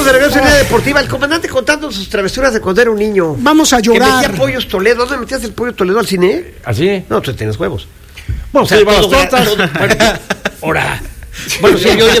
Estamos de regreso en Línea Deportiva. El comandante contando sus travesuras de cuando era un niño. Vamos a llorar. Que metía pollos Toledo. ¿Dónde metías el pollo Toledo al cine? ¿Así? No, tú tienes huevos. Bueno, se llevan las tortas. Ahora. Bueno, sí, yo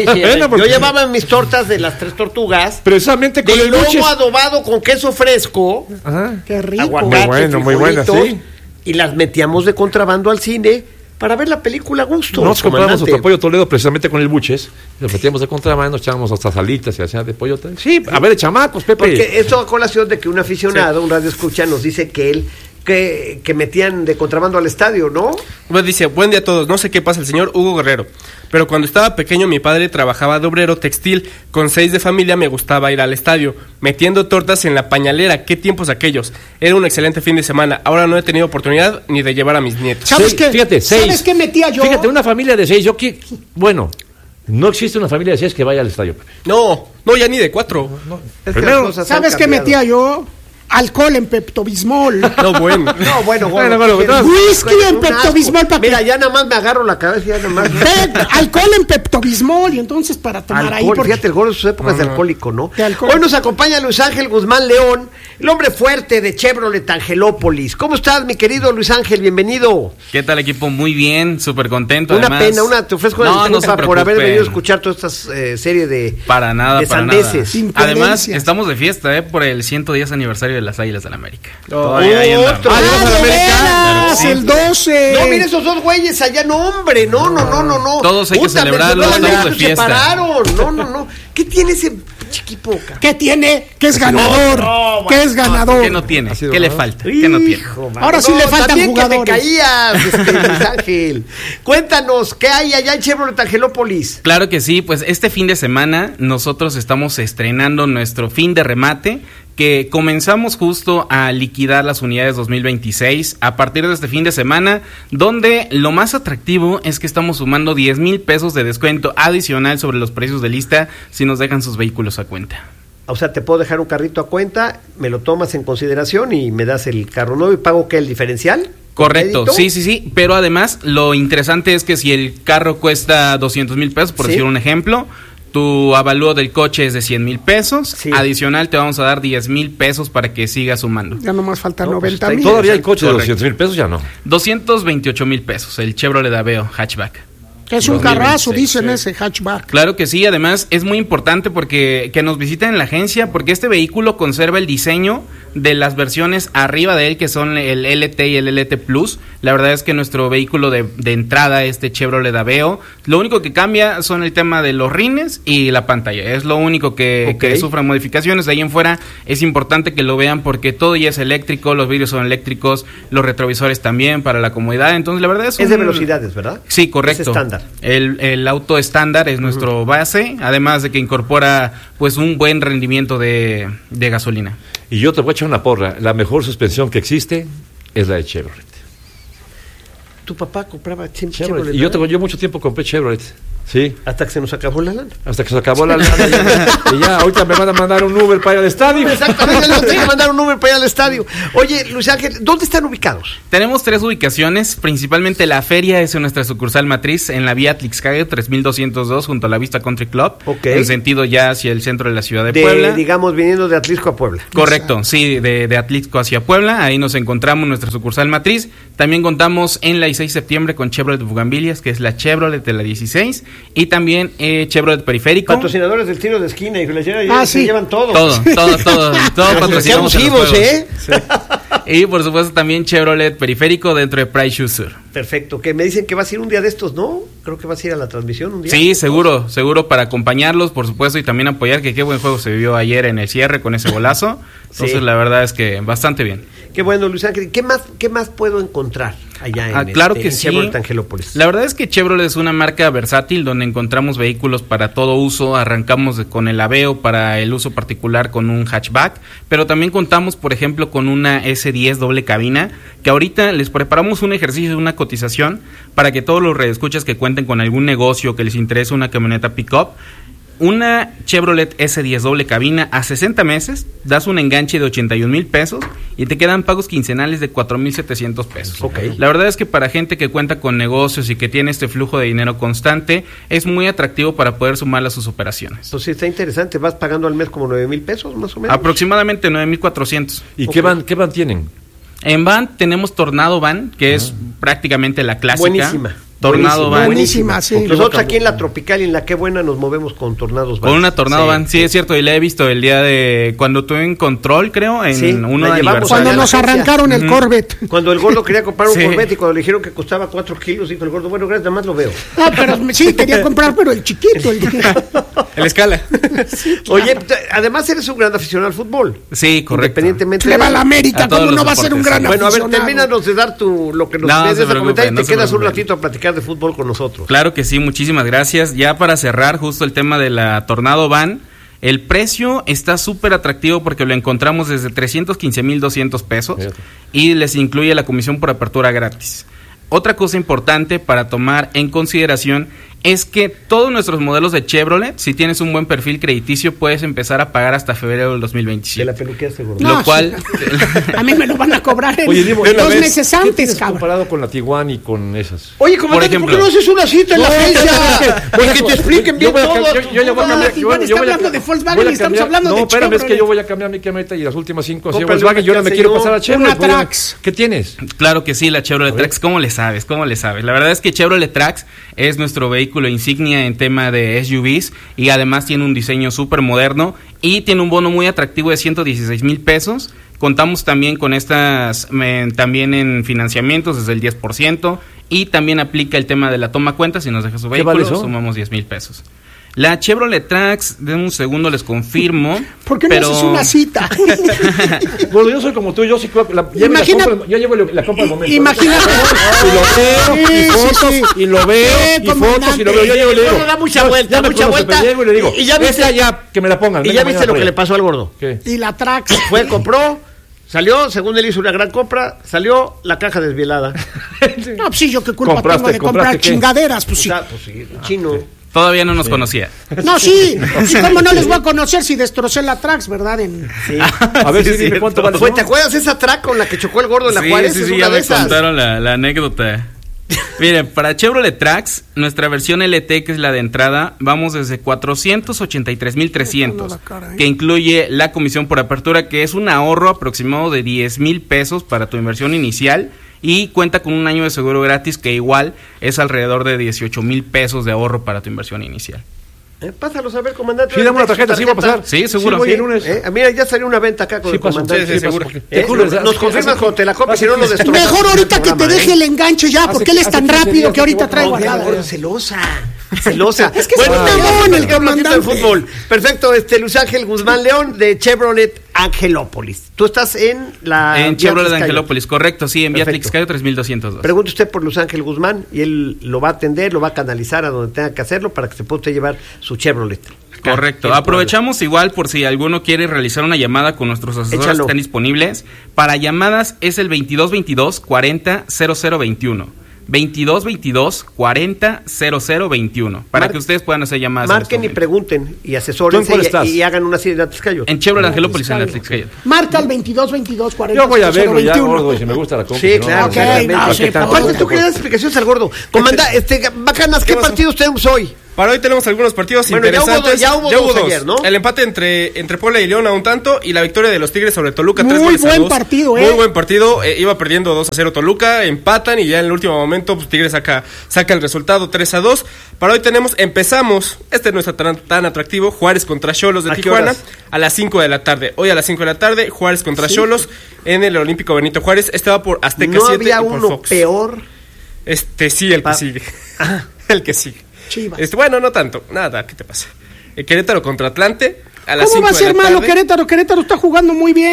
llevaba mis tortas de las 3 tortugas. Precisamente con el lomo buches. adobado con queso fresco. Ajá. Qué rico. Aguacate, muy buena, sí. Y las metíamos de contrabando al cine para ver la película a gusto. Nosotros compramos nuestro pollo Toledo precisamente con el buches. Lo metíamos de contrabando, echábamos hasta salitas y hacían de pollo. Sí, a ver, de chamacos, Pepe. Porque esto a colación de que un aficionado, un radio escucha, nos dice que él que metían de contrabando al estadio, ¿no? Pues dice, buen día a todos, no sé qué pasa el señor Hugo Guerrero, pero cuando estaba pequeño mi padre trabajaba de obrero textil, con 6 de familia me gustaba ir al estadio, metiendo tortas en la pañalera, qué tiempos aquellos, era un excelente fin de semana, ahora no he tenido oportunidad ni de llevar a mis nietos. ¿Sabes qué? Fíjate, 6. ¿Sabes qué metía yo? Fíjate, una familia de 6, bueno, no existe una familia de 6 que vaya al estadio, Pepe. No, ya ni de 4. Es que Primero, las cosas han ¿Sabes qué cambiado. metía yo? Alcohol en Pepto-Bismol. No, bueno. No, bueno, Whisky en Pepto-Bismol, papi. Mira, ya nada más me agarro la cabeza, ya nada más. Alcohol en Pepto-Bismol, y entonces para tomar ahí. Alcohol, fíjate, el gordo en sus épocas de alcohólico, ¿no? De alcohol. Hoy nos acompaña Luis Ángel Guzmán León, el hombre fuerte de Chevrolet Angelópolis. ¿Cómo estás, mi querido Luis Ángel? Bienvenido. ¿Qué tal, equipo? Muy bien, súper contento. Una además, pena, te ofrezco una no disculpa se por haber preocupen. venido a escuchar todas estas serie de Para nada, de para sandeces. nada. Además, estamos de fiesta, por el 110 aniversario de las Águilas del la América. Todavía ahí andamos. Otro. Claro que sí. El 12. No, mira esos dos güeyes allá, no, hombre, no. Todos hay que celebrarlo, no, estamos de se fiesta. separaron, no. ¿Qué tiene ese chiquipo? ¿Qué tiene? ¿Qué es ganador? ¿Qué es ganador? ¿Qué no tiene? ¿Qué le falta? ¿Qué no tiene? Ahora sí le faltan también jugadores. Que me caías, Luis Ángel. Cuéntanos, ¿qué hay allá en Chevrolet Angelópolis? Claro que sí, pues este fin de semana nosotros estamos estrenando nuestro fin de remate, que comenzamos justo a liquidar las unidades 2026 a partir de este fin de semana, donde lo más atractivo es que estamos sumando 10,000 pesos de descuento adicional sobre los precios de lista si nos dejan sus vehículos a cuenta. O sea, te puedo dejar un carrito a cuenta, me lo tomas en consideración y me das el carro nuevo y pago, ¿qué? ¿El diferencial? Correcto, sí, pero además lo interesante es que si el carro cuesta 200,000 pesos, por decir un ejemplo, tu avalúo del coche es de 100,000 pesos, adicional te vamos a dar 10,000 pesos para que sigas sumando. Ya nomás faltan No, pues 90,000. Todavía hay coche de 200,000 pesos, ya no. 228,000 pesos, el Chevrolet Aveo hatchback. Que es un 2026, carrazo, dicen ese hatchback. Claro que sí, además es muy importante porque que nos visiten en la agencia, porque este vehículo conserva el diseño de las versiones arriba de él, que son el LT y el LT Plus. La verdad es que nuestro vehículo de entrada, este Chevrolet Aveo, lo único que cambia son el tema de los rines y la pantalla. Es lo único que sufran modificaciones. De ahí en fuera es importante que lo vean porque todo ya es eléctrico, los vidrios son eléctricos, los retrovisores también para la comodidad. Entonces la verdad es de velocidades, ¿verdad? Sí, correcto. Es estándar. El auto estándar es nuestro base, además de que incorpora pues un buen rendimiento de gasolina. Y yo te voy a echar una porra. La mejor suspensión que existe es la de Chevrolet. Tu papá compraba Chevrolet. Y yo mucho tiempo compré Chevrolet. Sí. Hasta que se nos acabó la lana. Hasta que se acabó la lana. Y ya, ahorita me van a mandar un Uber para ir al estadio. Exactamente, nos tienen que mandar un Uber para ir al estadio. Oye, Luis Ángel, ¿dónde están ubicados? Tenemos 3 ubicaciones, principalmente la feria es en nuestra sucursal matriz, en la vía Atlixcague 3202, junto a la Vista Country Club, en sentido ya hacia el centro de la ciudad de Puebla. Digamos, viniendo de Atlixco a Puebla. Correcto, sí, de Atlixco hacia Puebla, ahí nos encontramos en nuestra sucursal matriz. También contamos en la 16 de septiembre con Chevrolet Bugambilias, que es la Chevrolet de la 16, y también Chevrolet Periférico. Patrocinadores del tiro de esquina, y se llevan todo. Todo patrocinamos en los juegos. Sí. Y por supuesto también Chevrolet Periférico dentro de Price Shoes Sur. Perfecto, que me dicen que vas a ir un día de estos, ¿no? Creo que vas a ir a la transmisión un día. Sí, seguro para acompañarlos, por supuesto, y también apoyar, que qué buen juego se vivió ayer en el cierre con ese golazo. Entonces la verdad es que bastante bien. Qué bueno, Luis Ángel. ¿Qué más puedo encontrar allá en claro que sí. Chevrolet Angelópolis? La verdad es que Chevrolet es una marca versátil donde encontramos vehículos para todo uso. Arrancamos con el Aveo para el uso particular con un hatchback, pero también contamos, por ejemplo, con una S10 doble cabina, que ahorita les preparamos un ejercicio de una cotización para que todos los radioescuchas que cuenten con algún negocio que les interese una camioneta pick-up una Chevrolet S10 doble cabina a 60 meses, das un enganche de 81,000 pesos y te quedan pagos quincenales de 4,700 pesos. Okay. La verdad es que para gente que cuenta con negocios y que tiene este flujo de dinero constante, es muy atractivo para poder sumarla a sus operaciones. Pues sí, está interesante. Vas pagando al mes como 9,000 pesos, más o menos. Aproximadamente 9,400. ¿Y qué van tienen? En van tenemos Tornado Van, que es prácticamente la clásica. Buenísima. Tornado Van. Buenísima, sí. Nosotros aquí en la Tropical y en la Qué Buena nos movemos con tornados van. Con una Tornado Van, sí, es cierto, y la he visto el día de cuando tuve en control, creo, en Sí, uno la de llevamos Cuando aniversario. nos arrancaron el Corvette. Cuando el gordo quería comprar un Sí. Corvette y cuando le dijeron que costaba 4 kilos, dijo el gordo, bueno, gracias, nada más lo veo. Ah, pero sí, quería comprar, pero el chiquito. El Escala. Oye, además eres un gran aficionado al fútbol. Sí, correcto. Independientemente Le va a de... la América, A todos ¿cómo los no va a ser un deportes, gran sí. Bueno, a ver, aficionado? termínanos de dar lo que nos No, ves se de esta comentario y preocupe, te no se quedas un preocupe. ratito a platicar de fútbol con nosotros. Claro que sí, muchísimas gracias. Ya para cerrar justo el tema de la Tornado Van, el precio está súper atractivo porque lo encontramos desde 315,200 pesos Fíjate. y les incluye la comisión por apertura gratis. Otra cosa importante para tomar en consideración es que todos nuestros modelos de Chevrolet, si tienes un buen perfil crediticio, puedes empezar a pagar hasta febrero del 2027. De la peluqueaste, gordo. No, Lo cual... A mí me lo van a cobrar en Oye, Diego, 2 meses ¿qué antes, tienes cabrón. comparado con la Tiguan y con esas? Oye, comandante, ¿por qué ejemplo. no haces una cita en la agencia? Pues que te expliquen bien Yo voy a todo. cam- yo ya voy a No, cambiar- Iván está yo voy a- hablando de Volkswagen voy a y estamos cambiar- hablando de No, espérame, es que Chevrolet. yo voy a cambiar mi camioneta y las últimas 5 así Cómprale Volkswagen, yo una no me que quiero hace pasar a yo. Chevrolet. Una voy a- Trax. ¿Qué tienes? Claro que sí, la Chevrolet Trax, ¿cómo le sabes? ¿Cómo le sabes? La verdad es que Chevrolet Trax es nuestro vehículo insignia en tema de SUVs y además tiene un diseño súper moderno y tiene un bono muy atractivo de 116,000 pesos. Contamos también con estas, también en financiamientos desde el 10% y también aplica el tema de la toma cuenta. Si nos deja su ¿Qué vale vehículo, eso? sumamos 10,000 pesos. La Chevrolet Trax, de un segundo les confirmo. ¿Por qué no pero... haces una cita? Gordo, yo soy como tú, yo sí Imagina- yo llevo la compra al momento. Imagínate. Y lo veo, Sí, y sí, fotos, sí. y lo veo, y comandante. fotos, y lo veo. Yo llevo y le digo. Gordo, da mucha ya- vuelta, ya me mucha conoce, vuelta. pero llego y le digo, Y ya viste- esta ya, que me la pongan. ¿Y venga, ya viste mañana lo que por le ella. pasó al gordo? ¿Qué? Y la Trax. Fue, compró, salió, según él hizo una gran compra, salió la caja desvielada. No, pues sí, yo qué culpa ¿Compraste- tengo de comprar compraste qué? chingaderas, pues O sí. sea, pues sí, chino. Todavía no nos conocía. No, sí. ¿Y cómo no les voy a conocer si destrocé la Trax, verdad? Sí. A ver, Sí, sí, dime cierto. cuánto vale. Fue, ¿no? ¿te acuerdas esa track con la que chocó el gordo en la Sí, Juárez? sí, Es sí, una ya de me esas. contaron la anécdota. Miren, para Chevrolet Trax, nuestra versión LT, que es la de entrada, vamos desde 483,300, que incluye la comisión por apertura, que es un ahorro aproximado de 10,000 pesos para tu inversión inicial, y cuenta con un año de seguro gratis, que igual es alrededor de 18,000 pesos de ahorro para tu inversión inicial. Pásalos a ver, comandante. Sí, dame una tarjeta, sí va a pasar. Sí, seguro. voy Sí. el lunes. Mira, ya salió una venta acá con Sí, el paso, comandante. sí, seguro. paso. ¿Eh? Te juro, Nos confirmas cuando te la compres, si no lo destrozas. Mejor ahorita que te Programa, deje el enganche ya, porque él es tan hace 15 rápido días que ahorita que trae No, Diego, guardada. gordo, celosa. Celosa. Es que es un mamón el ya comandante. del fútbol. Perfecto, Luis Ángel Guzmán León de Chevrolet Angelópolis. Tú estás en la... En Vía Chevrolet Tlaxcala. Angelópolis, correcto, sí, en Vía Perfecto. Tlaxcala 3202. Pregunte usted por Luis Ángel Guzmán y él lo va a atender, lo va a canalizar a donde tenga que hacerlo para que se pueda usted llevar su Chevrolet. Correcto. Acá. Aprovechamos igual por si alguno quiere realizar una llamada con nuestros asesores Échalo. que están disponibles. Para llamadas es el 2222 40 0021. 2222 40 0021. Para Mar- que ustedes puedan hacer llamadas. Marquen y en este momento. pregunten y ¿Tú en asesórense cuál estás? y hagan una serie de datos callos. En Chevrolet Angelópolis, en la Tlaxcala. Marca al 2222 40 Yo voy a verlo ya, 0021. gordo, y si me gusta la compra. Sí, si no, claro. Ok, claramente. no, sí, Aparte, tú querías explicaciones al gordo. Comanda, bacanas, ¿qué pasó? partidos tenemos hoy? Para hoy tenemos algunos partidos Bueno, ya hubo interesantes. ya hubo dos ayer, ¿no? El empate entre Puebla y León a un tanto y la victoria de los Tigres sobre Toluca. Muy 3 goles a buen 2. partido, Muy buen partido. Iba perdiendo 2-0 Toluca, empatan y ya en el último momento pues, Tigres saca el resultado 3-2. Para hoy empezamos, no está tan atractivo, Juárez contra Xolos de ¿A qué Tijuana horas? a las 5 de la tarde. Hoy a las 5 de la tarde, Juárez contra Xolos en el Olímpico Benito Juárez. Va por Azteca No 7 había y por uno Fox. peor. Sí, el que sigue. El que sigue. Chivas. Bueno, no tanto. Nada, ¿qué te pasa? Querétaro contra Atlante a las ¿Cómo 5 va a de ser la malo tarde. Querétaro? Querétaro está jugando muy bien.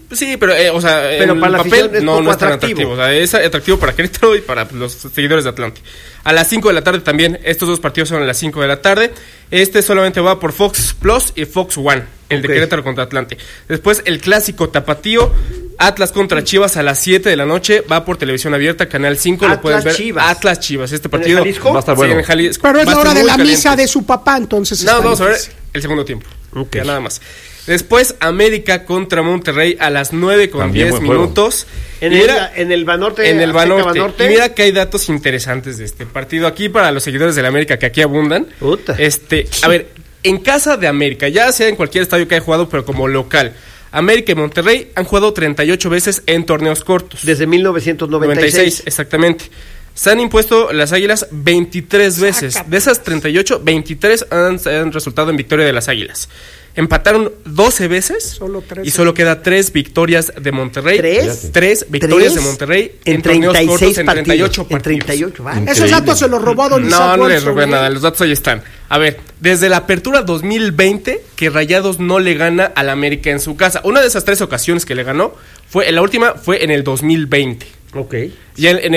Sí, pero, o sea, Pero en para la el afición papel es no poco es tan atractivo. atractivo. O sea, es atractivo para Querétaro y para los seguidores de Atlante. A las 5 de la tarde también, estos dos partidos son a las 5 de la tarde. Este solamente va por Fox Plus y Fox One, el de Querétaro contra Atlante. Después, el clásico tapatío, Atlas contra Chivas a las 7 de la noche, va por televisión abierta, Canal 5, lo pueden ver. Chivas. Atlas Chivas, este ¿En partido el Jalisco? Va a estar sí, bueno. en Jalisco. Pero es Va a la hora estar de muy la caliente. misa de su papá, entonces. No, está vamos a ver difícil. el segundo tiempo. Ya nada más. Después, América contra Monterrey a las 9 con También 10 buen juego. minutos. En Y el, mira, en el Banorte. en el Azteca Banorte. Y mira que hay datos interesantes de este partido aquí para los seguidores de la América que aquí abundan. Puta. A ver, en casa de América, ya sea en cualquier estadio que haya jugado, pero como local, América y Monterrey han jugado 38 veces en torneos cortos. Desde 1996. Exactamente. Se han impuesto las Águilas 23 veces. De esas 38, 23 han resultado en victoria de las Águilas. Empataron 12 veces Solo 13. y solo queda 3 victorias de Monterrey. ¿Tres? 3 victorias ¿Tres? de Monterrey En torneos 36 cortos en 38 partidos. En 38, va. Esos datos se los robó Don Isaac No, no les Olson, robé ¿eh? nada, los datos ahí están. A ver, desde la apertura 2020 que Rayados no le gana al América en su casa. Una de esas 3 ocasiones que le ganó, la última fue en el 2020. Ok. Y en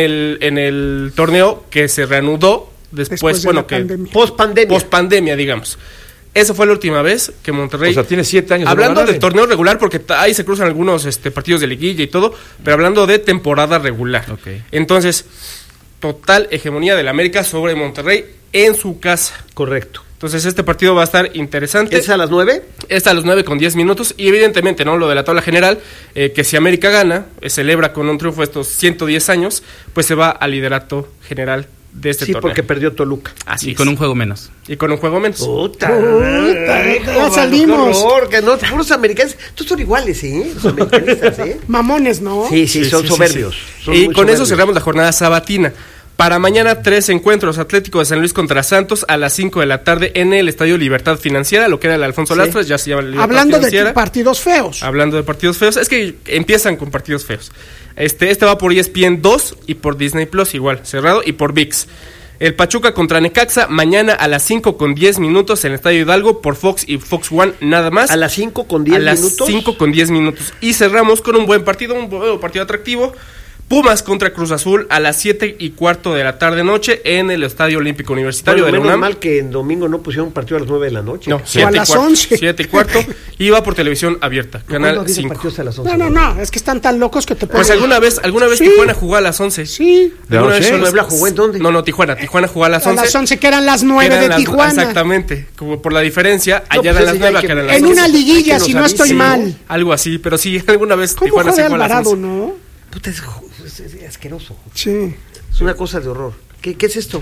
el torneo que se reanudó Después de la pandemia. Post pandemia, digamos. Esa fue la última vez que Monterrey... O sea, tiene 7 años de no Hablando ganarle. del torneo regular, porque ahí se cruzan algunos partidos de liguilla y todo, pero hablando de temporada regular. Ok. Entonces, total hegemonía del América sobre Monterrey en su casa. Correcto. Entonces, este partido va a estar interesante. ¿Es a las 9? Está a los 9 con 10 minutos y evidentemente, ¿no? Lo de la tabla general, que si América gana, celebra con un triunfo estos 100 años, pues se va al liderato general de este Sí, torneo. porque perdió Toluca. Así Y es. con un juego menos. Y con un juego menos. Puta. Ya salimos. Qué horror, que no, puros americanos. Todos son iguales, ¿eh? Los americanistas, ¿eh? Mamones, ¿no? Sí, son soberbios. Son Y muy con eso soberbios. cerramos la jornada sabatina. Para mañana 3 encuentros: Atlético de San Luis contra Santos a las 5 de la tarde en el Estadio Libertad Financiera, lo que era el Alfonso Sí. Lastras, ya se llama Libertad Hablando Financiera. de partidos feos. Hablando de partidos feos, es que empiezan con partidos feos. Este va por ESPN 2 y por Disney Plus, igual, cerrado, y por ViX. El Pachuca contra Necaxa, mañana a las 5 con 10 minutos en el Estadio Hidalgo por Fox y Fox One, nada más. A las 5 con 10 A las minutos. 5 con 10 minutos. Y cerramos con un buen partido atractivo. Pumas contra Cruz Azul a las 7:15 de la tarde-noche en el Estadio Olímpico Universitario Bueno, de la menos UNAM. mal que en domingo no pusieron un partido a las 9 de la noche. No, O a las 11. 7:15. Y va por televisión abierta, ¿Cuándo ha Canal habido 5. partidos a las 11? No, es que están tan locos que te Pues pueden... alguna vez Sí. Tijuana jugó a las 11. Sí, ¿De ¿Alguna noche? vez ¿Puebla jugó en dónde? No, Tijuana jugó a las 11. a las 11 que eran las 9 Eran de las- Tijuana. Exactamente, como por la diferencia, No, allá pues eran las ese ya 9, hay acá que- eran las En 11. una liguilla, que si nos no estoy avisen, mal. Algo así, pero sí, alguna vez ¿Cómo Tijuana se juega jugó a las Alvarado, 11. no? Puta, es asqueroso. Sí. Es una cosa de horror. ¿Qué es esto?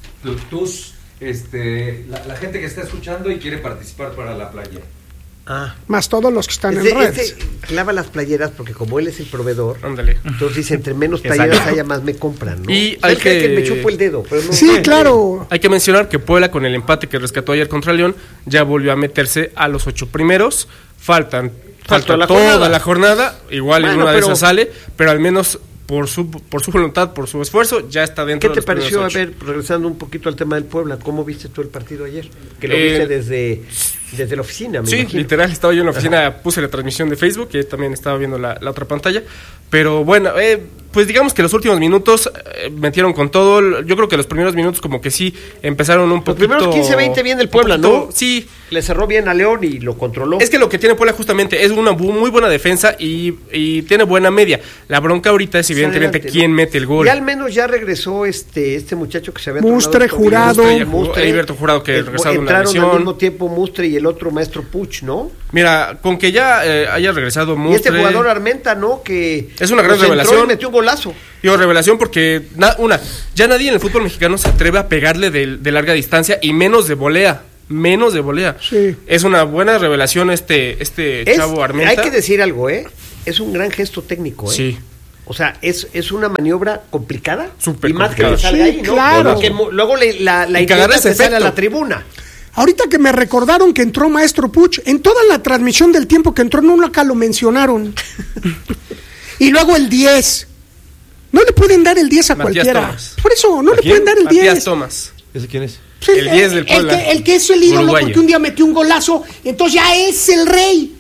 La gente que está escuchando y quiere participar para la playa. Ah. Más todos los que están en redes. Clava las playeras porque como él es el proveedor, Ándale. entonces dice, entre menos playeras haya, más me compran, ¿no? Y Él hay cree que- me chupo el dedo, pero no. Sí, claro. Hay que mencionar que Puebla, con el empate que rescató ayer contra León, ya volvió a meterse a los 8 primeros. Falta Falta la toda jornada. la jornada, igual en Bueno, una de pero- esas sale, pero al menos por su voluntad, por su esfuerzo, ya está dentro ¿Qué de te los pareció? A primeros 8. ver, regresando un poquito al tema del Puebla, ¿cómo viste tú el partido ayer? Que lo Eh, viste desde la oficina, me Sí, imagino. literal, estaba yo en la oficina, puse la transmisión de Facebook, que también estaba viendo la otra pantalla. Pero bueno, pues digamos que los últimos minutos metieron con todo. Yo creo que los primeros minutos como que sí empezaron un poquito... Los primeros 15-20 bien del Puebla, un ¿no? poquito- Sí. Le cerró bien a León y lo controló. Es que lo que tiene Puebla justamente es una muy buena defensa y tiene buena media. La bronca ahorita es evidentemente adelante, quién ¿no? mete el gol. Y al menos ya regresó este muchacho que se había Mustre, tronado el tobillo. Jurado. Mustre, ya jugó, Heriberto Jurado, que regresado de una entraron lesión. al mismo tiempo Mustre y el otro maestro Puch, ¿no? Mira, con que ya haya regresado Y este Mustre... jugador Armenta, ¿no? Que Es una gran pues, entró revelación. y metió un golazo. Digo, revelación porque, ya nadie en el fútbol mexicano se atreve a pegarle de larga distancia y menos de volea. Sí. Es una buena revelación este chavo Armenta. Hay que decir algo, ¿eh? Es un gran gesto técnico, ¿eh? Sí. O sea, es una maniobra complicada. Súper y más complicada. que le salga Sí, ahí, ¿no? claro. Porque luego la Y que agarre ese intenta sale a efecto. la tribuna. Ahorita que me recordaron que entró Maestro Puch, en toda la transmisión del tiempo que entró, nunca lo mencionaron. Y luego el 10. No le pueden dar el 10 a Matías cualquiera. Tomás. Por eso, no ¿A le quién? pueden dar el Matías 10. Tomás. ¿Ese quién es? Sí, el 10 del Puebla. el que es el ídolo Uruguayo. porque un día metió un golazo, entonces ya es el rey.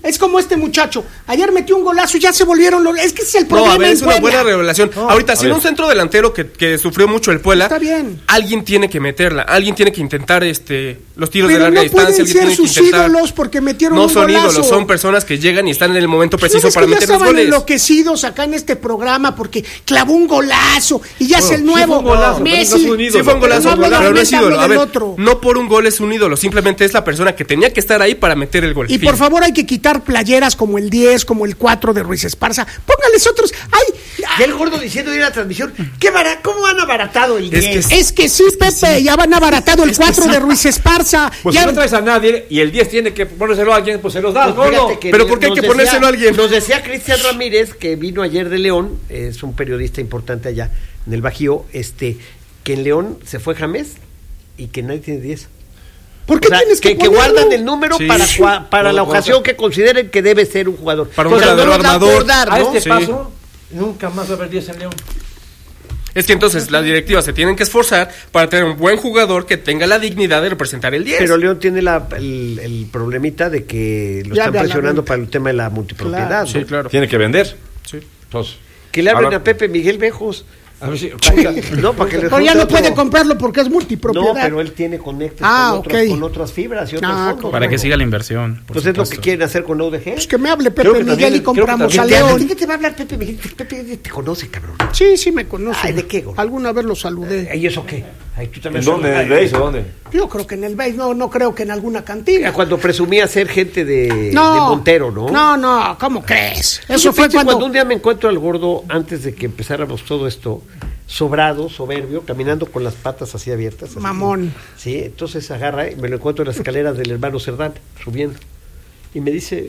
Es como este muchacho. Ayer metió un golazo y ya se volvieron los... Es que ese es el problema. No, a ver, en es una Puebla. buena revelación. Ahorita, sin un centro delantero que sufrió mucho el Puebla, Está bien. alguien tiene que meterla, alguien tiene que intentar los tiros Pero de larga no distancia, pueden alguien ser tiene que sus intentar. ídolos porque metieron No un son golazo. ídolos, son personas que llegan y están en el momento ¿No preciso ves para que ya meter los estaban goles. enloquecidos acá en este programa porque clavó un golazo y ya es el sí nuevo fue un golazo, pero Messi? no es un ídolo. Sí fue un golazo, Pero no hablo pero no es del ídolo. A ver, otro. no por un gol es un ídolo, simplemente es la persona que tenía que estar ahí para meter el gol. Y Fin. por favor hay que quitar playeras como el 10, como el 4 de Ruiz Esparza. Póngales otros. Ay, Y el gordo diciendo en la transmisión, ¿cómo han abaratado el 10? es que sí, Pepe, ya van abaratado el 4 de Ruiz Esparza. Pues Ya- si no traes a nadie y el 10 tiene que ponérselo a alguien, pues se los das, Pues gordo. fíjate que Pero ¿por qué hay nos que ponérselo a alguien? Nos decía Cristian Ramírez, que vino ayer de León, es un periodista importante allá en el Bajío, que en León se fue James y que nadie tiene 10. ¿Por qué O sea, tienes que que ponerlo? guardan el número Sí. para la ocasión que consideren que debe ser un jugador. Para un O sea, verdadero no nos da armador. por dar, A ¿no? este Sí. paso, nunca más va a haber 10 en León. Es que entonces las directivas se tienen que esforzar para tener un buen jugador que tenga la dignidad de representar el 10. Pero León tiene el problemita de que lo Ya están ve a la presionando venta. para el tema de la multipropiedad. Claro. ¿no? Sí, claro. Tiene que vender. Sí. Entonces, Que le hablen ahora- a Pepe Miguel Bejos. A ver si. No, para que le Pero ya junte no otro- puede comprarlo porque es multipropiedad. No, pero él tiene conectes Ok. con otras fibras y otros fondos. Para que ¿no? siga la inversión. por Pues es lo que supuesto. quieren hacer con UDG. Pues que me hable Creo Pepe que Miguel también- y compramos creo a que también- ¿De León. qué te va a hablar Pepe Miguel? Pepe te conoce, cabrón. Sí, sí me conoce. Ay, ¿de qué, gordo? Alguna vez lo saludé. ¿Y eso qué? Ay, tú también ¿En dónde? ¿En el Ay, Beis o dónde? Yo creo que en el BASE, no creo que en alguna cantina. Cuando presumía ser gente de No, Montero, ¿no? No, ¿cómo crees? Yo Eso fue pienso cuando... un día me encuentro al gordo, antes de que empezáramos todo esto, sobrado, soberbio, caminando con las patas así abiertas. así. Mamón. Sí, entonces agarra y me lo encuentro en las escaleras del hermano Cerdán, subiendo. Y me dice,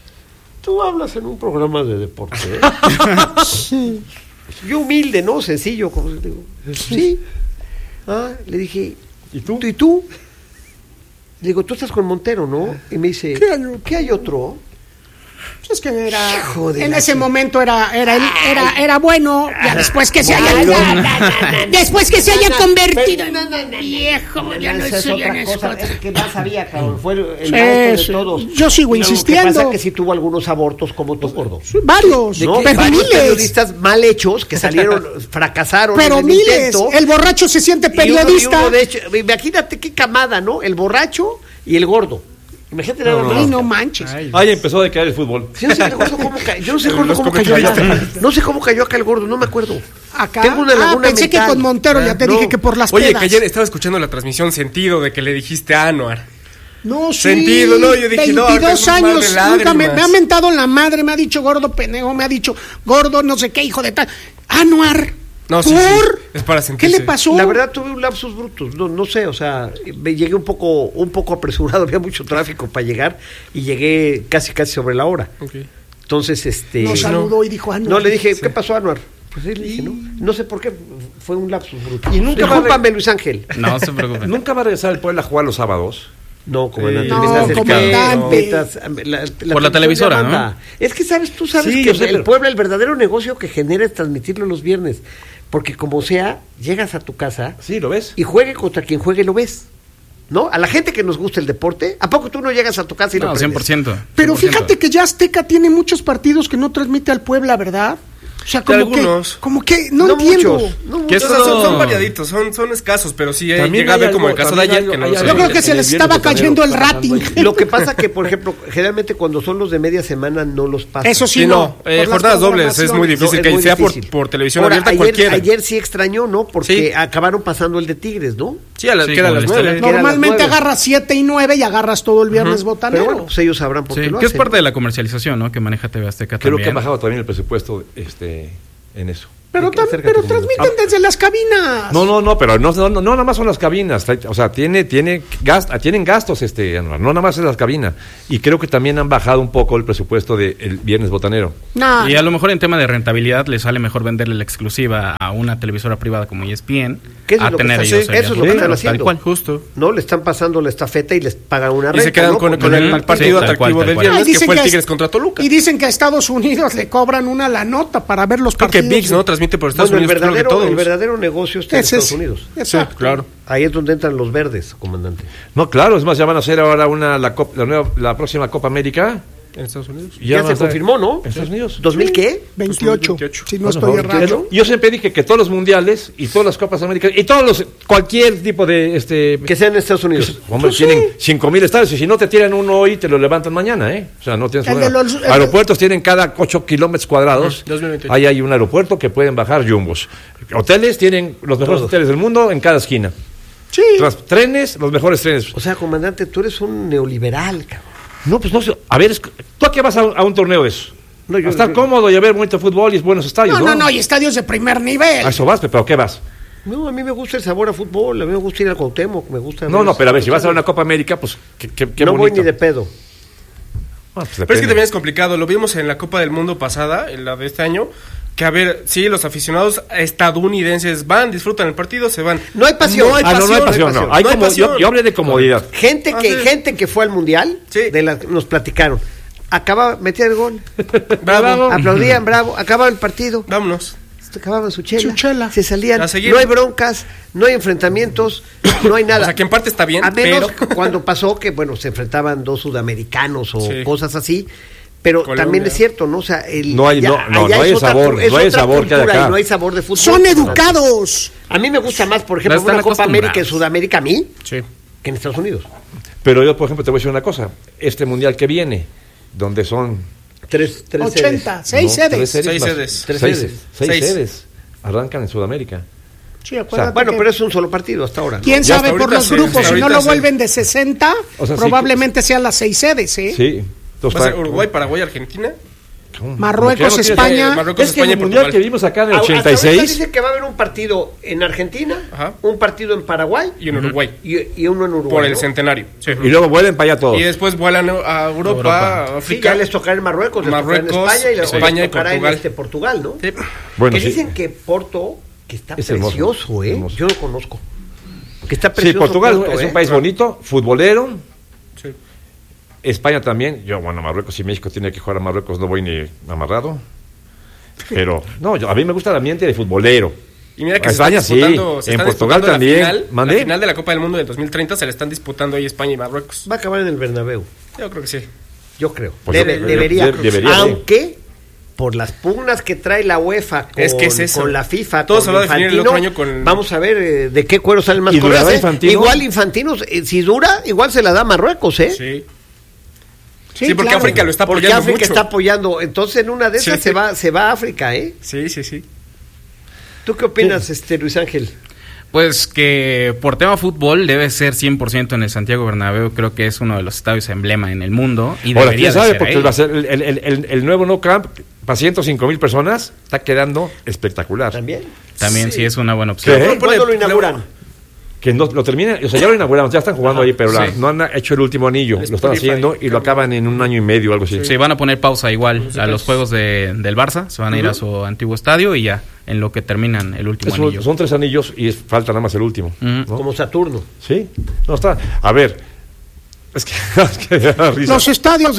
tú hablas en un programa de deporte, ¿eh? Yo humilde, ¿no? Sencillo, como digo. Sí. Ah, le dije, ¿y tú? ¿Y tú? Le digo, tú estás con Montero, ¿no? Y me dice, ¿qué hay otro? Es que era... Hijo de En la ese chi- momento era bueno. Ya después que se haya... Después que se haya convertido en viejo. Ya no Esa es soy otra cosa, es que más sabía, cabrón, fue el Sí, maestro sí. de todos. Yo sigo Lo que insistiendo. pasa es que sí tuvo algunos abortos como tú, gordo. Varios, ¿No? pero Varios miles. periodistas mal hechos que salieron, fracasaron Pero en el miles. intento. El borracho se siente Y uno- periodista. y uno de hecho, imagínate qué camada, ¿no? El borracho y el gordo. Imagínate nada más. Ay, no manches. Ahí empezó a decaer el fútbol. Yo no sé el gordo cómo cayó. Yo no sé gordo Los cómo cayó allá. comentaristas. No sé cómo cayó acá el gordo, no me acuerdo. Acá. Tengo una laguna pensé mental. que con Montero ya te No. dije que por las Oye, pedas. que ayer estaba escuchando la transmisión Sentido de que le dijiste a Anuar. No, sí. Sentido, no, yo dije, no, 22 es un mar de años, nunca me lágrimas. ha mentado la madre, me ha dicho gordo pendejo, me ha dicho gordo no sé qué, hijo de tal. Anuar. No, sí, ¿Por? sí, es para ¿Qué sentirse. le pasó? La verdad tuve un lapsus brutus, no sé, o sea, me llegué un poco apresurado, había mucho tráfico para llegar y llegué casi sobre la hora. Ok. Entonces, Nos saludó y dijo Anuar. No, le dije, ¿qué pasó, Anuar? Pues sí, le dije, no sé por qué, fue un lapsus brutal. Y nunca va a Discúlpame, Luis Ángel. No se preocupen. ¿Nunca va a regresar el Puebla a jugar los sábados? No, comandante. No, me estás comandante. Por la televisora, ¿no? ¿no? Es que tú sabes Sí, que yo sé, el pero- Puebla, el verdadero negocio que genera es transmitirlo los viernes. Porque como sea, llegas a tu casa Sí, ¿lo ves? y juegue contra quien juegue, lo ves. ¿No? A la gente que nos gusta el deporte, ¿a poco tú no llegas a tu casa y lo No, prendes? 100%. Pero 100%. fíjate que ya Azteca tiene muchos partidos que no transmite al Puebla, ¿verdad? O sea, como algunos. que no entiendo. muchos, no ¿Qué muchos. es O sea, son todo? variaditos, son escasos, pero sí hay También llegado hay como el algo- caso de también ayer, hay que no algo- sé. Yo creo que en se el les viernes estaba cayendo el botanero, rating. pasando ahí. Lo que pasa que, por ejemplo, generalmente cuando son los de media semana no los pasan. Eso sí, Sí, no. no, por las jornadas dobles es muy programaciones. difícil No, que es muy sea difícil. por televisión Ahora, abierta ayer, cualquiera. Ayer sí extrañó, ¿no? Porque Sí. acabaron pasando el de Tigres, ¿no? Sí, a las Sí, que eran como las la 9. historia. Que eran las Normalmente 9. agarras 7 y 9 y agarras todo el viernes botanero. Pero bueno, pues ellos sabrán por Sí, qué lo que es hacen. parte de la comercialización, ¿no? Que maneja TV Azteca Creo también. que ha bajado también el presupuesto en eso. Pero, Acércate, pero Fernando. transmiten desde las cabinas. No, pero no nada más son las cabinas, o sea, tienen gastos, no nada más es las cabinas. Y creo que también han bajado un poco el presupuesto del Viernes Botanero. Nah. Y a lo mejor en tema de rentabilidad les sale mejor venderle la exclusiva a una televisora privada como ESPN ¿Qué es a lo que tener están- ellos sí, el eso es lo que están tal haciendo. cual. Justo. No, le están pasando la estafeta y les pagan una renta. Y se quedan ¿no? con Porque el el partido Sí, tal cual, atractivo tal del cual. Ay, viernes, que dicen fue el que Tigres contra Toluca. Y dicen que a Estados Unidos le cobran una la nota para ver los Creo que partidos. ViX, ¿no? Transmite por Estados Bueno, Unidos, creo que el todos. verdadero negocio está en Ese Estados es. Unidos. Exacto. Claro. Ahí es donde entran los verdes, comandante. No, claro, es más, ya van a hacer ahora la próxima Copa América En Estados Unidos. Y Ya van a se estar confirmó, ¿no? En Estados Unidos. ¿2000 qué? 28, 28. si no Bueno, estoy ahorita- errado. Yo siempre dije que todos los mundiales y todas las Copas Américas y cualquier tipo de Que sea en Estados Unidos. hombre, tienen 5,000 estadios y si no te tiran uno hoy te lo levantan mañana, ¿eh? O sea, no tienes El de problema. los- Aeropuertos tienen cada 8 kilómetros cuadrados. 2028. Ahí hay un aeropuerto que pueden bajar jumbos. Hoteles tienen los mejores hoteles del mundo en cada esquina. Sí. Trenes, los mejores trenes. O sea, comandante, tú eres un neoliberal, cabrón. No, pues no sé. A ver, ¿tú a qué vas a un torneo de eso? No, yo- a estar cómodo y a ver bonito fútbol y buenos estadios, No, y estadios de primer nivel. A eso vas, pero ¿qué vas? No, a mí me gusta el sabor a fútbol, a mí me gusta ir al Cuauhtémoc, me gusta... No, pero a ver, si vas a una Copa América, pues qué no voy bonito. ni de pedo. Ah, pues Pero es que depende. también es complicado. Lo vimos en la Copa del Mundo pasada, en la de este año. Que a ver, sí, los aficionados estadounidenses van, disfrutan el partido, se van. No hay pasión. No hay Ah, no, no hay pasión, pasión, no. no Hay hay como, pasión. yo hablé de comodidad. Gente Ah, que, sí. gente que fue al Mundial, Sí. nos platicaron. Acababa, metía el gol, Bravo. aplaudían, bravo, acababa el partido, Vámonos. acababan su chela, Su chela. se salían, A seguir. no hay broncas, no hay enfrentamientos, no hay nada. O sea, que en parte está bien, A menos pero... cuando pasó que, bueno, se enfrentaban dos sudamericanos o Sí. cosas así, pero Colombia. también es cierto, ¿no? O sea, el, No hay- allá- no allá hay es el otra sabor, cu- es no hay el otra sabor que hay cultura acá. y no hay sabor de fútbol. Son educados. A mí me gusta más, por ejemplo, Están una Copa América en acostumbrados. Sudamérica a mí Sí. que en Estados Unidos. Pero yo, por ejemplo, te voy a decir una cosa. Este mundial que viene, donde son... Tres 80, sedes. 6 ¿no? sedes. Seis más- sedes. Tres seis sedes. seis Seis. sedes. Arrancan en Sudamérica. Sí, acuérdate Bueno, que- pero es un solo partido hasta ahora, ¿no? ¿Quién Ya sabe hasta por ahorita los sí, grupos? hasta Si no ahorita lo sí. vuelven de 60, O sea, sí, probablemente sean las 6 sedes, ¿eh? Sí. Entonces, Va a ser Uruguay, Paraguay, Argentina. Marruecos, ¿Cómo que ya no España. tienes- Marruecos, Es que España y el mundial Portugal. que vimos acá en el Hasta ahorita 86... dice que va a haber un partido en Argentina, Ajá. un partido en Paraguay Y en Uruguay. y uno en Uruguay. Por el ¿no? centenario. Sí. Y luego vuelven para allá todos. Y después vuelan a Europa, a Sí, África. ya les tocará en Marruecos, les Marruecos, tocará en España y les España y tocará Portugal. en Portugal, ¿no? Sí. Bueno, que sí. dicen que Porto, que está Es hermoso, precioso, ¿eh? hermoso. Yo lo conozco. Que está Sí, precioso. Portugal Porto, es ¿eh? un país bonito, futbolero. Sí. España también. Yo, bueno, Marruecos y México tiene que jugar a Marruecos, no voy ni amarrado. Pero, no, a mí me gusta el ambiente de futbolero. Y mira que A España sí, en Portugal también. ¿Mandé? La final de la Copa del Mundo del 2030 se la están disputando ahí España y Marruecos. Va a acabar en el Bernabéu, Yo creo que sí. yo creo. Pues Debería. debería, sí. Aunque, por las pugnas que trae la UEFA con, Es que es eso. con la FIFA, Todo con se va a definir el Infantino, otro año con- vamos a ver de qué cuero salen más ¿Y durará correas, ¿eh? Infantino? Igual Infantino, si dura, igual se la da a Marruecos, ¿eh? Sí. Sí, Sí, porque claro. África lo está Porque apoyando África mucho. está apoyando. Entonces, en una de esas Sí. se va a África, ¿eh? Sí, sí, sí. ¿Tú qué opinas, Luis Ángel? Pues que por tema fútbol debe ser 100% en el Santiago Bernabéu. Creo que es uno de los estadios emblema en el mundo. Y Ahora, debería quién de sabe, ser porque ahí. va a ser el nuevo No Camp para 105,000 personas está quedando espectacular. ¿También? También sí es una buena opción. ¿Qué? ¿Cuándo, cuándo lo inauguran? Que no, lo terminen, o sea, ya lo inauguraron, ya están jugando ahí, pero sí. no han hecho el último anillo, El lo están Spotify, haciendo y lo acaban en 1 año y medio o algo así. Sí, van a poner pausa igual Los a los juegos del Barça. Se van a ir a su antiguo estadio y ya, en lo que terminan el último anillo. Son 3 anillos y falta nada más el último. Ujú. ¿no? Como Saturno. Sí, no está. A ver, es que me da risa. Los estadios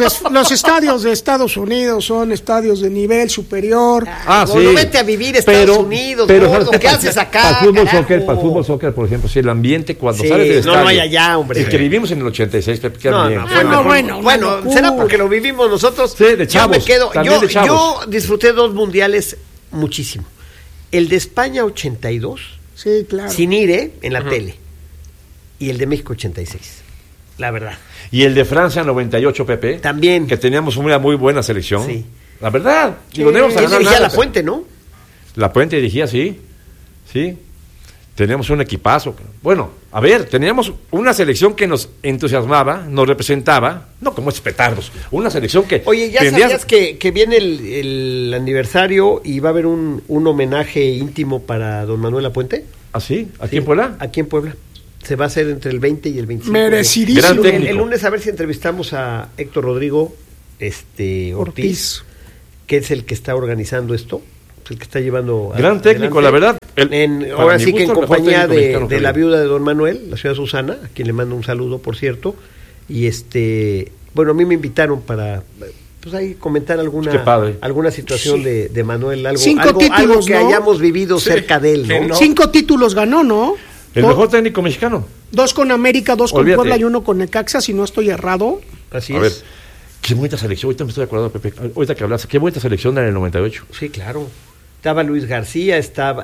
de Estados Unidos son estadios de nivel superior. Gordo, vete a vivir a Estados Unidos, gordo. ¿sabes ¿Qué haces acá, Para el fútbol carajo? soccer, por ejemplo, sí, el ambiente cuando Sí, sales del no, estadio. no hay allá, hombre. El que vivimos en el 86, Pepe, qué No, ambiente. no, no, bueno, bueno, una locura. será porque lo vivimos nosotros. Sí, de chavos, Yo me quedo, también de chavos. yo disfruté 2 mundiales muchísimo. El de España 82, Sí, claro. sin ir, en la tele. Y el de México 86. La verdad. Y el de Francia 98, Pepe. También. Que teníamos una muy buena selección. Sí. La verdad. Digo, no íbamos a Él ganar dirigía nada, La Fuente, ¿no? La Puente dirigía, sí. Sí. Teníamos un equipazo. Bueno, a ver, teníamos una selección que nos entusiasmaba, nos representaba, no como estos petardos, una selección que... Oye, ¿ya tendría- sabías que viene el aniversario y va a haber un homenaje íntimo para don Manuel Lapuente? ¿Ah, sí? ¿Aquí Sí, en Puebla? Aquí en Puebla. Se va a hacer entre el 20 y el 25. Merecidísimo. Gran El, técnico. el lunes a ver si entrevistamos a Héctor Rodrigo Ortiz, Ortiz. que es el que está organizando esto, el que está llevando... Gran técnico, la verdad. Para Ahora mi sí que en gusto, el mejor compañía técnico mexicano que de la vi. viuda de don Manuel, la señora Susana, a quien le mando un saludo, por cierto. Y bueno, a mí me invitaron para pues ahí comentar Qué padre. alguna situación de Manuel, algo, 5 algo títulos, que ¿no? hayamos vivido Sí, cerca de él, que ¿no? no. 5 títulos ganó, ¿no? El Do- mejor técnico mexicano. 2 con América, 2 con Olvídate. Puebla y 1 con Necaxa, si no estoy errado. Así A ver, es. Qué bonita selección, ahorita me estoy acordando, Pepe, ahorita que hablas, qué bonita selección en el 98. Sí, claro. Estaba Luis García, estaba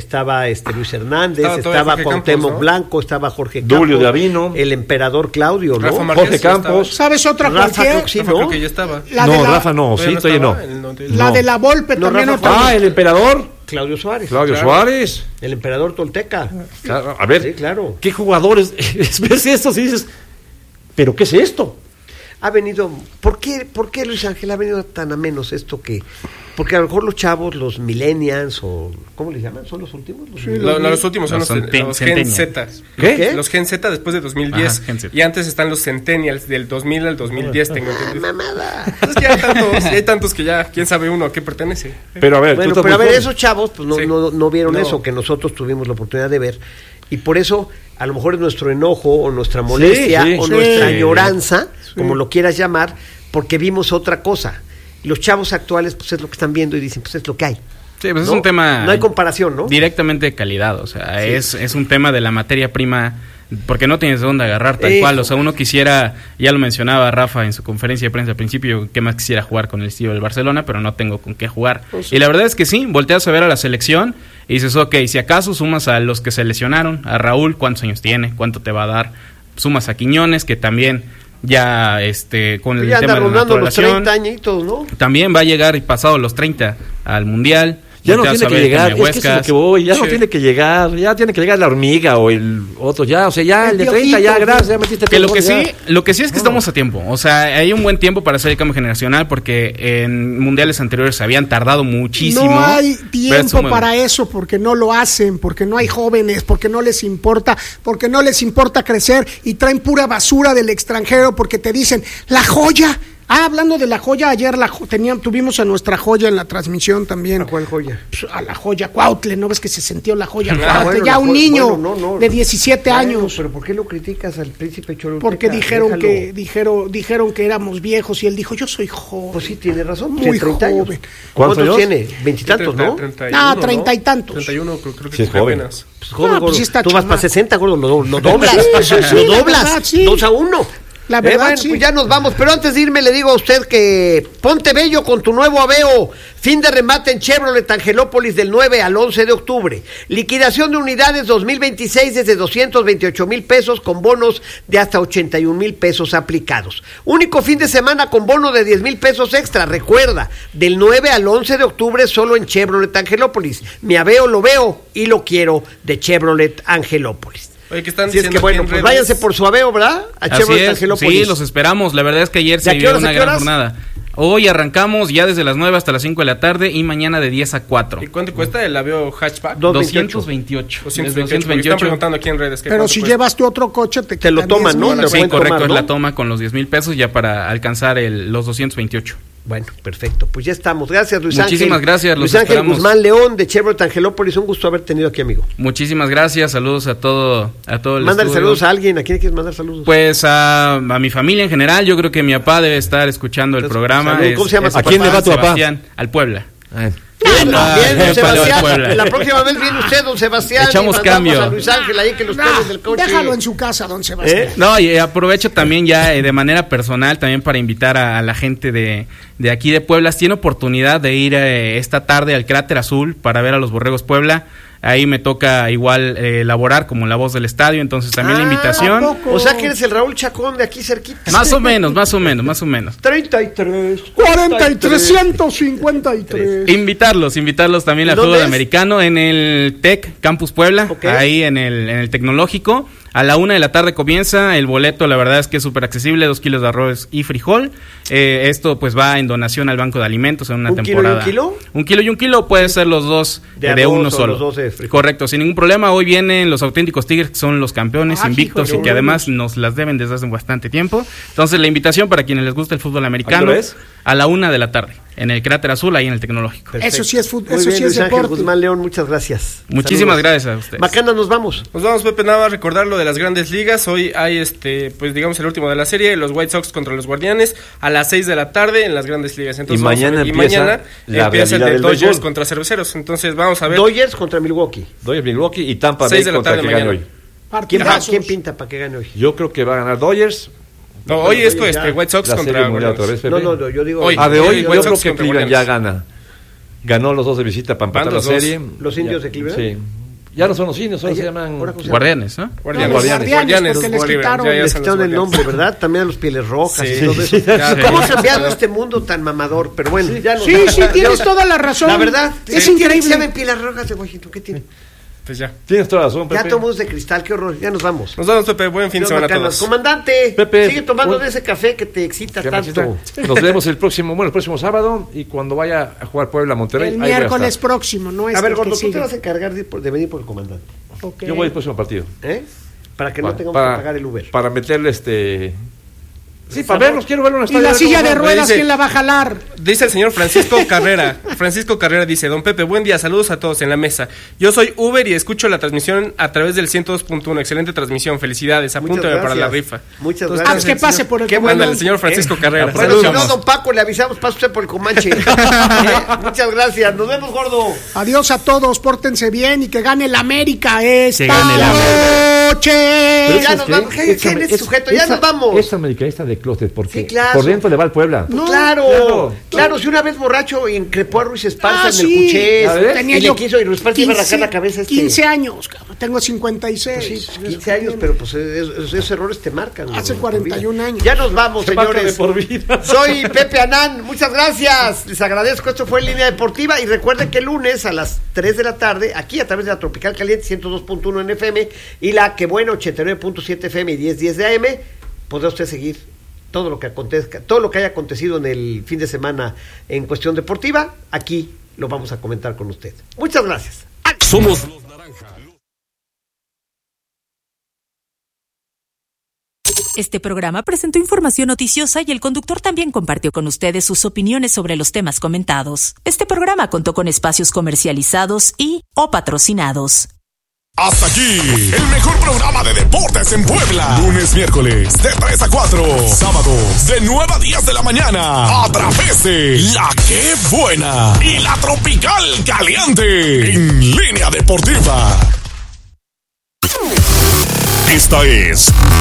Luis Hernández, estaba Cuauhtémoc Campos, ¿no? Blanco, estaba Jorge Campos. Dulio de Avino. El emperador Claudio, ¿no? Rafa Márquez Jorge ya Campos. estaba. ¿Sabes otra Rafa, cualquier? creo que sí, Rafa ¿no? creo que ya estaba. La no, de la- Rafa no, sí, todavía no. estaba en el 98. La No. de la Volpe No, también Rafa otra. Ah, el emperador. Claudio Suárez. Claudio Claro. Suárez. El emperador tolteca. Claro, a ver, Sí, claro. ¿qué jugadores? Ves esto y dices, ¿pero qué es esto? Ha venido... ¿Por qué Luis Ángel ha venido tan a menos esto que...? Porque a lo mejor los chavos, los millennials o... ¿Cómo les llaman? ¿Son los últimos? Los últimos son Los los Gen Centennials. Z. ¿Qué? Los Gen Z después de 2010. Ajá, Gen Z. Y antes están los Centennials del 2000 al 2010, tengo entendido. ¡Mamada! Es que hay tantos que ya, quién sabe uno a qué pertenece. Pero a ver, Bueno, tú estás pero a muy ver, joven. esos chavos pues no, Sí. no vieron No. eso que nosotros tuvimos la oportunidad de ver. Y por eso, a lo mejor es nuestro enojo o nuestra molestia sí, o sí. nuestra Sí. añoranza, como lo quieras llamar, porque vimos otra cosa. Y los chavos actuales, pues es lo que están viendo y dicen, pues es lo que hay. Sí, pues es ¿No? un tema... No hay comparación, ¿no? Directamente de calidad, o sea, es un tema de la materia prima, porque no tienes de dónde agarrar tal Eso. cual, o sea, uno quisiera, ya lo mencionaba Rafa en su conferencia de prensa al principio, que más quisiera jugar con el estilo del Barcelona, pero no tengo con qué jugar. Y la verdad es que sí, volteas a ver a la selección y dices, ok, si acaso sumas a los que se lesionaron, a Raúl, ¿cuántos años tiene? ¿Cuánto te va a dar? Sumas a Quiñones, que también ya con el Pues ya tema anda de la rondando los naturalización, 30 añitos, ¿no? también va a llegar pasado los 30 al Mundial. Ya no Volteas tiene a que ver llegar, Jaime es que eso es lo Huescas. que voy, ya no Sí. tiene que llegar, ya tiene que llegar la hormiga o el otro, ya, o sea, ya el de 30, ya, Piojito. gracias, ya metiste Que tres lo que goles, sí, lo que sí es que estamos a tiempo. O sea, hay un buen tiempo para hacer el cambio generacional porque en mundiales anteriores se habían tardado muchísimo. No hay Pero tiempo eso me- para eso porque no lo hacen, porque no hay jóvenes, porque no les importa crecer y traen pura basura del extranjero porque te dicen, la joya. Ah, hablando de la joya, ayer tuvimos a nuestra joya en la transmisión también. ¿A cuál joya? Pues, a la joya Cuautle, ¿no ves que se sintió la joya Ah, Cuautle? bueno, ya la un jo- niño bueno, no, de 17 Bueno, años. pero ¿por qué lo criticas al príncipe Choluteca? Porque dijeron Déjalo. dijeron que éramos viejos y él dijo, yo soy joven. Pues sí, tiene razón, Muy tiene 30 años. joven. ¿Cuántos ¿Cuántos años? tiene? ¿Veintitantos, no? 31, 30 y tantos. 31, creo que Sí, es cumple joven. apenas. Pues, gordo, Ah, pues gordo. sí está Tú vas chamaco. para 60, gordo, lo doblas. Sí, sí, lo la doblas. verdad, sí. 2-1. La verdad, bueno, sí. pues ya nos vamos. Pero antes de irme, le digo a usted que ponte bello con tu nuevo Aveo. Fin de remate en Chevrolet Angelópolis del 9 al 11 de octubre. Liquidación de unidades 2026 desde 228,000 pesos con bonos de hasta 81,000 pesos aplicados. Único fin de semana con bono de 10,000 pesos extra. Recuerda, del 9 al 11 de octubre solo en Chevrolet Angelópolis. Mi Aveo lo veo y lo quiero de Chevrolet Angelópolis. Oye, ¿qué están Así es diciendo que bueno, aquí en pues redes? váyanse por su Aveo, ¿verdad? A Así Chevrolet es, Angelópolis. sí, los esperamos. La verdad es que ayer ¿De se a qué vivió horas, a una qué gran horas? jornada. Hoy arrancamos ya desde las 9 hasta las 5 de la tarde y mañana de 10 a 4. ¿Y cuánto cuesta el Aveo hatchback? 228. 228. Porque están preguntando aquí en redes. ¿qué Pero cuánto si cuesta? llevas tu otro coche, te lo quitan toman, 10,000. ¿no? Te lo Sí, pueden correcto, tomar, es ¿no? la toma con los 10,000 pesos ya para alcanzar los 228. Bueno, perfecto. Pues ya estamos. Gracias, Luis Ángel. Muchísimas gracias, los Luis Ángel esperamos. Guzmán León de Chevrolet Angelópolis. Un gusto haber tenido aquí, amigo. Muchísimas gracias, saludos a todo el Mándale estudio. saludos a alguien. ¿A quién quieres mandar saludos? Pues a mi familia en general, yo creo que mi papá debe estar escuchando el programa. Salud. ¿Cómo se llama es tu ¿A quién papá? le va tu papá? Sebastián, al Puebla. Bien, Ah, bien, don Puebla, Sebastián. Puebla. La próxima vez viene usted, don Sebastián. Echamos y mandamos cambio. a Luis Ángel ahí que los pelos del coche. Déjalo en su casa, don Sebastián. ¿Eh? No, y aprovecho también ya de manera personal también para invitar a la gente de aquí de Puebla. Si tiene oportunidad de ir esta tarde al Cráter Azul para ver a los Borregos Puebla. Ahí me toca igual laborar como la voz del estadio, entonces también la ¿a invitación. poco? O sea que eres el Raúl Chacón de aquí cerquita. Más o menos. 33. 4353. Invitarlos también al ¿Dónde fútbol es? americano en el TEC Campus Puebla, Ok. ahí en el Tecnológico. A la 1 de la tarde comienza, el boleto la verdad es que es súper accesible, 2 kilos de arroz y frijol. Esto pues va en donación al Banco de Alimentos en una ¿Un kilo y temporada. un kilo? 1 kilo y 1 kilo, puede ser los dos De de arroz uno o solo. los dos de frijol. Correcto, sin ningún problema. Hoy vienen los auténticos Tigres, que son los campeones Ah, invictos hijo, y que además nos las deben desde hace bastante tiempo. Entonces la invitación para quienes les gusta el fútbol americano hora es? a la 1 de la tarde en el Cráter Azul, ahí en el Tecnológico. Eso sí es fútbol, Muy eso bien, sí Luis es Ángel deporte. Guzmán León, muchas gracias. Muchísimas Saludos. gracias a ustedes. Macana, nos vamos. Nos vamos, Pepe, nada más recordar lo de las grandes ligas. Hoy hay pues digamos el último de la serie, los White Sox contra los Guardianes, a las 6 de la tarde en las grandes ligas. Entonces, Y vamos a mañana ver- empieza la empieza el realidad de del Dodgers béisbol. contra Cerveceros. Entonces vamos a ver. Dodgers contra Milwaukee. Dodgers, Milwaukee y Tampa 6 Bay de la contra tarde que gane mañana. hoy. ¿Quién Partidazos. pinta para que gane hoy? Yo creo que va a ganar Dodgers No, hoy es con ya. White Sox La contra Serie Mundial otra Guardianes. vez, Pepe. No, yo digo... Hoy. De hoy, White yo creo Sox que contra Cleveland ya Guardianes. gana. Ganó los dos de visita para empatar Van la los dos. serie. ¿Los indios Ya, de Cleveland? Sí. Ya no son los indios, solo se llaman... ¿Ahora cómo se llama? Guardianes, ¿no? Guardianes. Guardianes, porque les Guardianes, quitaron. ya Les son los quitaron el Guardianes. nombre, ¿verdad? También a los Pieles Rojas Sí. y todo eso. Sí, ya, ¿Cómo sí. se ha enviado este mundo tan mamador? Pero bueno, ya nos... Sí, tienes toda la razón. La verdad, es ¿quién increíble. se llaman Pieles Rojas de Washington? ¿Qué tiene? Pues ya. Tienes toda la razón, Pepe. Ya todo mundo es de cristal, qué horror. Ya nos vamos. Nos vemos, Pepe. Buen fin de Dios semana a bacanas. todos. Comandante, Pepe, sigue tomando un- de ese café que te excita Qué tanto. machito. Nos vemos el próximo sábado y cuando vaya a jugar Puebla Monterrey. El ahí voy a miércoles estar. próximo, ¿no? A ver, que Gordo, tú sigue. te vas a encargar de venir por el comandante, Ok. Yo voy al próximo partido. ¿eh? Para que no tengamos que pagar el Uber. Para meterle Sí, para verlos, quiero verlo en el Y estadio. la a ver silla cómo de van. ruedas, dice- ¿quién la va a jalar? Dice el señor Francisco Carrera. Francisco Carrera dice: Don Pepe, buen día, saludos a todos en la mesa. Yo soy Uber y escucho la transmisión a través del 102.1. Excelente transmisión, felicidades. Muchas Apúntame para la gracias. rifa. Muchas Entonces, gracias. Que pase por el Qué comandante. Ándale, el señor Francisco Carrera. Bueno, si Saludos. no, don Paco, le avisamos, pase usted por el Comanche. Muchas gracias. Nos vemos, Gordo. Adiós a todos, pórtense bien y que gane el América esta gane el América. noche. Pero ya ¿sabes nos qué? vamos. ¿Quién es sujeto? Ya nos vamos. Es americanista de closet, porque Sí, claro. por dentro le va al Puebla. Pues No, claro, si una vez borracho increpó a Ruiz Esparza en el sí. Cuchés, A ver. Tenía y le yo quiso, y Ruiz Esparza iba a arrancar la cabeza 15 años, cabrón. Tengo 56. Pues sí, 15 años, pero pues esos errores te marcan. Hace ¿no? 41 años. Ya nos vamos, Se marca de señores. por vida. Soy Pepe Anán, muchas gracias. Les agradezco. Esto fue Línea Deportiva. Y recuerden que el lunes a las 3 de la tarde, aquí a través de la Tropical Caliente 102.1 en FM y la Que Buena 89.7 FM y 1010 de AM, podrá usted seguir todo lo que acontezca, todo lo que haya acontecido en el fin de semana en cuestión deportiva. Aquí lo vamos a comentar con usted. Muchas gracias. Somos los Naranja. Este programa presentó información noticiosa y el conductor también compartió con ustedes sus opiniones sobre los temas comentados. Este programa contó con espacios comercializados y/o patrocinados. Hasta aquí, el mejor programa de deportes en Puebla. Lunes, miércoles, de 3 a 4. Sábados, de 9 a 10 de la mañana. A través de La Que Buena y la Tropical Caliente. En Línea Deportiva. Esta es